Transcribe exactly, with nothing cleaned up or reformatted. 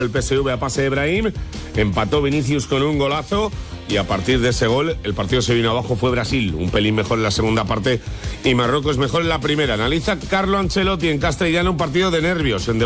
El P S V a pase de Brahim, empató Vinicius con un golazo y a partir de ese gol el partido se vino abajo. Fue Brasil, un pelín mejor en la segunda parte y Marruecos mejor en la primera. Analiza Carlo Ancelotti en castellano un partido de nervios. En